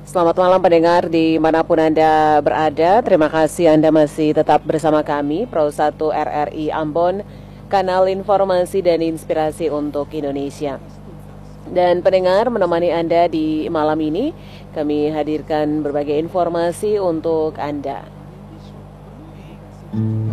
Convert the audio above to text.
Selamat malam pendengar dimanapun Anda berada. Terima kasih Anda masih tetap bersama kami, Pro 1 RRI Ambon, kanal informasi dan inspirasi untuk Indonesia. Dan pendengar, menemani Anda di malam ini, kami hadirkan berbagai informasi untuk Anda.